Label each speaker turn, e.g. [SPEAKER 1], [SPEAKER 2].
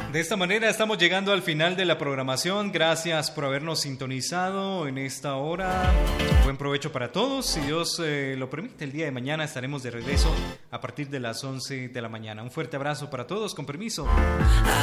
[SPEAKER 1] De esta manera estamos llegando al final de la programación. Gracias por habernos sintonizado en esta hora. Buen provecho para todos. Si Dios lo permite, el día de mañana estaremos de regreso a partir de las 11 de la mañana. Un fuerte abrazo para todos. Con permiso.